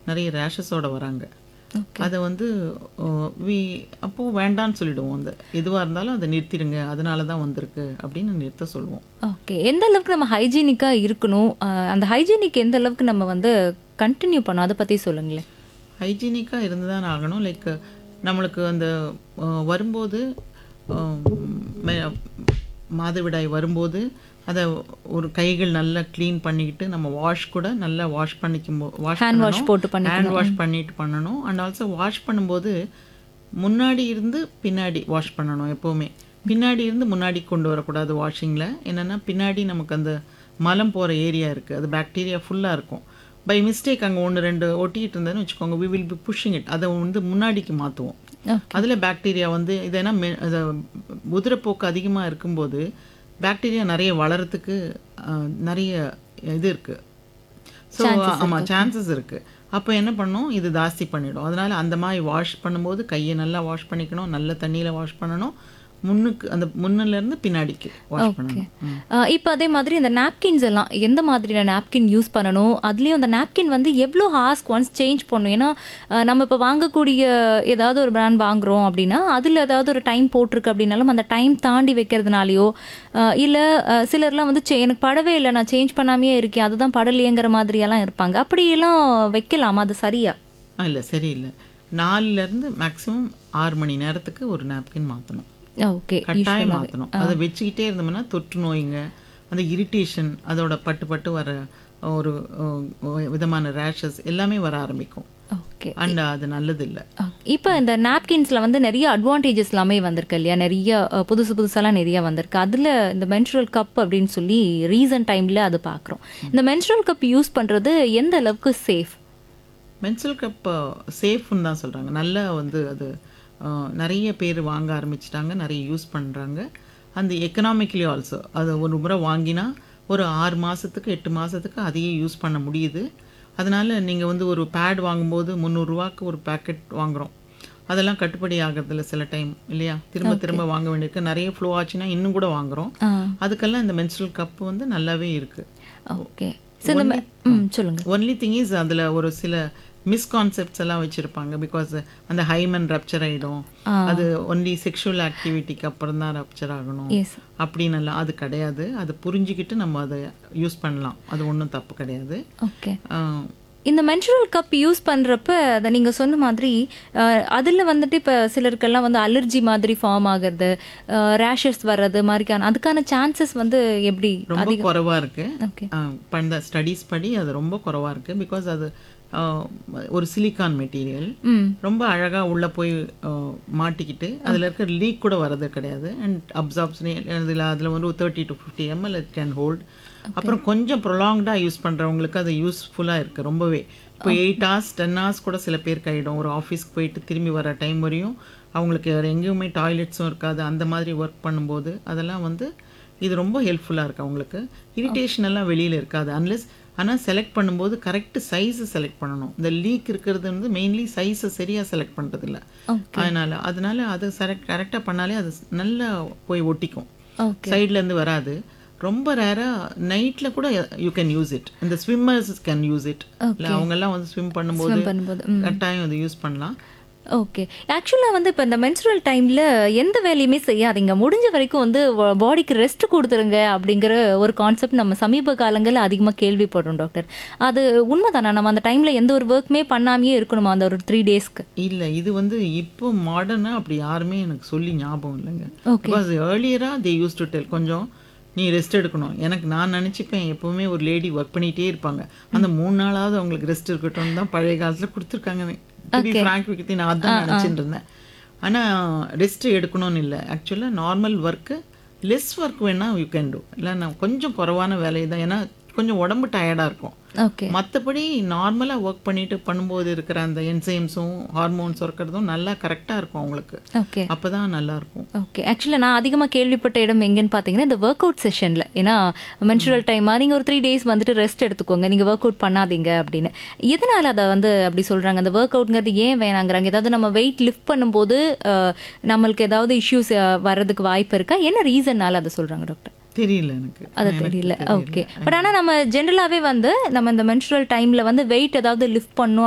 நிறைய ரேஷஸோட வராங்க. ஓகே. அதை வந்து அப்போது வேண்டான்னு சொல்லிடுவோம். அந்த எதுவாக இருந்தாலும் அதை நிறுத்திடுங்க, அதனால தான் வந்திருக்கு அப்படின்னு நிறுத்த சொல்லுவோம். ஓகே. எந்த அளவுக்கு நம்ம ஹைஜீனிக்காக இருக்கணும், அந்த ஹைஜீனிக் எந்த அளவுக்கு நம்ம வந்து கண்டினியூ பண்ணணும், அதை பற்றி சொல்லுங்களேன். ஹைஜீனிக்காக இருந்து தான் ஆகணும். லைக் நம்மளுக்கு அந்த வரும்போது மாதவிடாய் வரும்போது அதை ஒரு கைகள் நல்லா க்ளீன் பண்ணிக்கிட்டு நம்ம வாஷ் கூட நல்லா வாஷ் பண்ணிக்கும் ஹேண்ட் வாஷ் போட்டு ஹேண்ட் வாஷ் பண்ணிட்டு பண்ணணும். அண்ட் ஆல்சோ வாஷ் பண்ணும்போது முன்னாடி இருந்து பின்னாடி வாஷ் பண்ணணும். எப்போவுமே பின்னாடி இருந்து முன்னாடி கொண்டு வரக்கூடாது வாஷிங்கில். என்னென்னா பின்னாடி நமக்கு அந்த மலம் போகிற ஏரியா இருக்குது, அது பாக்டீரியா ஃபுல்லாக இருக்கும். பை மிஸ்டேக் அங்கே 1-2 ஒட்டிகிட்டு இருந்ததுன்னு வச்சுக்கோங்க, we will be pushing it, அதை வந்து முன்னாடிக்கு மாற்றுவோம். அதில் பாக்டீரியா வந்து இதேனா உதிரப்போக்கு அதிகமாக இருக்கும்போது பாக்டீரியா நிறைய வளரத்துக்கு நிறைய இது இருக்குது. ஸோ ஆமாம், சான்சஸ் இருக்குது. அப்போ என்ன பண்ணணும், இது ஜாஸ்தி பண்ணிடும். அதனால் அந்த மாதிரி வாஷ் பண்ணும்போது கையை நல்லா வாஷ் பண்ணிக்கணும், நல்ல தண்ணியில் வாஷ் பண்ணணும். அந்த முன்னிலேருந்து பின்னாடிக்கு வாஷ் பண்ணணும். இப்போ அதே மாதிரி இந்த நாப்கின்ஸ் எல்லாம் எந்த மாதிரியான நாப்கின் யூஸ் பண்ணணும், அதுலேயும் அந்த நாப்கின் வந்து எவ்வளோ ஹார்ஸ்க்கு ஒன்ஸ் சேஞ்ச் பண்ணணும். ஏன்னா நம்ம இப்போ வாங்கக்கூடிய ஏதாவது ஒரு பிராண்ட் வாங்குகிறோம் அப்படின்னா அதில் ஏதாவது ஒரு டைம் போட்டிருக்கு அப்படின்னாலும் அந்த டைம் தாண்டி வைக்கிறதுனாலையோ இல்லை சிலர்லாம் வந்து எனக்கு படவே இல்லை, நான் சேஞ்ச் பண்ணாமே இருக்கேன், அதுதான் படலையேங்கிற மாதிரியெல்லாம் இருப்பாங்க. அப்படியெல்லாம் வைக்கலாமா, அது சரியா? இல்லை, சரியில்லை. 4லேருந்து மேக்ஸிமம் 6 மணி நேரத்துக்கு ஒரு நாப்கின் மாற்றணும். ஓகே, கட்டாயம் மாற்றணும். அதை வச்சுக்கிட்டே இருந்தோம்னா தொற்று நோய்ங்க, அந்த இரிட்டேஷன், அதோட பட்டு வர ஒரு விதமான ரேஷஸ் எல்லாமே வர ஆரம்பிக்கும். ஓகே. அண்ட் அது நல்லது இல்லை. இப்போ இந்த நாப்கின்ஸில் வந்து நிறைய அட்வான்டேஜஸ் எல்லாமே வந்திருக்கு இல்லையா, நிறைய புதுசெல்லாம் நிறைய வந்திருக்கு. அதில் இந்த மென்ஸ்ட்ருவல் கப் அப்படின்னு சொல்லி ரீசன்ட் டைமில் அது பார்க்குறோம். இந்த மென்ஸ்ட்ருவல் கப் யூஸ் பண்ணுறது எந்த அளவுக்கு சேஃப்? மென்ஸ்ட்ருவல் கப் சேஃப்னு தான் சொல்கிறாங்க. நல்லா வந்து அது நிறைய பேர் வாங்க ஆரம்பிச்சிட்டாங்க, நிறைய யூஸ் பண்ணுறாங்க. அந்த எக்கனாமிக்கலி ஆல்சோ அது ஒரு முறை வாங்கினா ஒரு 6 மாதத்துக்கு 8 மாதத்துக்கு அதையே யூஸ் பண்ண முடியுது. அதனால் நீங்கள் வந்து ஒரு பேட் வாங்கும்போது 300 ரூபாய்க்கு ஒரு பேக்கெட் வாங்குகிறோம், அதெல்லாம் கட்டுப்படி ஆகிறதில்ல சில டைம் இல்லையா, திரும்ப வாங்க வேண்டியிருக்கு. நிறைய ஃப்ளோ ஆச்சுன்னா இன்னும் கூட வாங்குகிறோம். அதுக்கெல்லாம் இந்த மென்ஸ்ட்ருவல் கப் வந்து நல்லாவே இருக்குது. ஓகே, சொல்லுங்கள். ஒன்லி திங் இஸ் அதில் ஒரு சில மிஸ்கான்செப்ட்ஸ் எல்லாம் வச்சுருப்பாங்க. பிகாஸ் அந்த ஹைமன் ரப்சர் ஆகிடும், அது ஒன்லி செக்ஷுவல் ஆக்டிவிட்டிக்கு அப்புறம் தான் ரப்சர் ஆகணும் அப்படின்னு எல்லாம் அது கிடையாது. அதை புரிஞ்சுக்கிட்டு நம்ம அதை யூஸ் பண்ணலாம், அது ஒன்றும் தப்பு கிடையாது. ஓகே. இந்த மென்ஸ்ட்ருவல் கப் யூஸ் பண்ணுறப்ப அதை நீங்கள் சொன்ன மாதிரி அதில் வந்துட்டு இப்போ சிலருக்கெல்லாம் வந்து அலர்ஜி மாதிரி ஃபார்ம் ஆகிறது, ரேஷஸ் வர்றது மாதிரிக்கான அதுக்கான சான்சஸ் வந்து எப்படி? ரொம்ப குறைவாக இருக்குது. பண்ண ஸ்டடீஸ் படி அது ரொம்ப குறைவாக இருக்குது. பிகாஸ் அது ஒரு சிலிக்கான் மெட்டீரியல், ரொம்ப அழகாக உள்ளே போய் மாட்டிக்கிட்டு அதில் இருக்க லீக் கூட வர்றது கிடையாது. அண்ட் அப்சார்ப்ஷன் அதில் வந்து 30 to 50 ml it can hold. அப்புறம் கொஞ்சம் ப்ரொலாங்டாக யூஸ் பண்ணுறவங்களுக்கு அது யூஸ்ஃபுல்லாக இருக்குது ரொம்பவே. இப்போ 8 hours 10 hours கூட சில பேருக்கு ஆகிடும். ஒரு ஆஃபீஸ்க்கு போயிட்டு திரும்பி வர டைம் வரையும் அவங்களுக்கு வேறு எங்கேயுமே டாய்லெட்ஸும் இருக்காது. அந்த மாதிரி ஒர்க் பண்ணும்போது அதெல்லாம் வந்து இது ரொம்ப ஹெல்ப்ஃபுல்லாக இருக்குது அவங்களுக்கு. இரிட்டேஷன் எல்லாம் வெளியில் இருக்காது அன்லெஸ். ஆனால் செலக்ட் பண்ணும்போது கரெக்டு சைஸை செலக்ட் பண்ணணும். இந்த லீக் இருக்கிறது வந்து மெயின்லி சைஸை சரியாக செலக்ட் பண்ணுறதில்ல. அதனால அது கரெக்டாக பண்ணாலே அது நல்லா போய் ஒட்டிக்கும், சைட்லேருந்து வராது. ரொம்ப ரேராக நைட்டில் கூட யூ கேன் யூஸ் இட். இந்த ஸ்விம்மர்ஸ் கேன் யூஸ் இட். இல்லை அவங்கெல்லாம் வந்து ஸ்விம் பண்ணும்போது கட்டாயம் அது யூஸ் பண்ணலாம். ஓகே. ஆக்சுவலாக வந்து இப்போ இந்த மென்ஸ்ட்ருவல் டைமில் எந்த வேலையுமே செய்யாதீங்க, முடிஞ்ச வரைக்கும் வந்து பாடிக்கு ரெஸ்ட் கொடுத்துருங்க அப்படிங்கிற ஒரு கான்செப்ட் நம்ம சமீப காலங்களில் அதிகமாக கேள்விப்படுறோம் டாக்டர். அது உண்மைதானா? நம்ம அந்த டைமில் எந்த ஒரு ஒர்க்குமே பண்ணாமையே இருக்கணுமா அந்த ஒரு 3 days? இல்லை, இது வந்து இப்போ மாடர்னாக அப்படி யாருமே எனக்கு சொல்லி ஞாபகம் இல்லைங்க. Because ஏர்லியராக they use to tell கொஞ்சம் நீ ரெஸ்ட் எடுக்கணும். நான் நினச்சிப்பேன் எப்போவுமே ஒரு லேடி ஒர்க் பண்ணிகிட்டே இருப்பாங்க, அந்த 3 நாளாவது அவங்களுக்கு ரெஸ்ட் இருக்கட்டும் தான் பழைய காலத்தில் கொடுத்துருக்காங்க. நான் அதான் நினச்சிட்டு இருந்தேன். ஆனால் ரெஸ்ட் எடுக்கணும்னு இல்லை. ஆக்சுவலாக நார்மல் ஒர்க்கு லெஸ் ஒர்க் வேணால் யூ கேன் டூ. இல்லை நான் கொஞ்சம் குறைவான வேலை தான், ஏன்னா கொஞ்சம் உடம்பு டயர்டாக இருக்கும். மற்றபடி நார்மலாக ஒர்க் பண்ணிட்டு பண்ணும்போது இருக்கிற அந்த என்சைம்ஸும் ஹார்மோன்ஸ் இருக்கிறதும் நல்லா கரெக்டாக இருக்கும் அவங்களுக்கு. அப்போ தான் நல்லாயிருக்கும். ஓகே. ஆக்சுவலாக நான் அதிகமாக கேள்விப்பட்ட இடம் எங்கேன்னு பார்த்தீங்கன்னா இந்த ஒர்க் அவுட் செஷனில். ஏன்னா மென்ஸ்ட்ருவல் டைமாக நீங்கள் ஒரு 3 days வந்துட்டு ரெஸ்ட் எடுத்துக்கோங்க, நீங்கள் ஒர்க் அவுட் பண்ணாதீங்க அப்படின்னு. எதனால் அதை வந்து அப்படி சொல்கிறாங்க? அந்த ஒர்க் அவுட்ங்கிறது ஏன் வேணாங்கிறாங்க? ஏதாவது நம்ம வெயிட் லிஃப்ட் பண்ணும்போது நம்மளுக்கு ஏதாவது இஷ்யூஸ் வர்றதுக்கு வாய்ப்பு இருக்கா? என்ன ரீசன்னால அதை சொல்கிறாங்க டாக்டர்? தெரியல எனக்கு, அது தெரியல. ஓகே. பட் ஆனால் நம்ம ஜென்ரலாகவே வந்து நம்ம இந்த மென்ஸ்ட்ருவல் டைமில் வந்து வெயிட் ஏதாவது லிஃப்ட் பண்ணணும்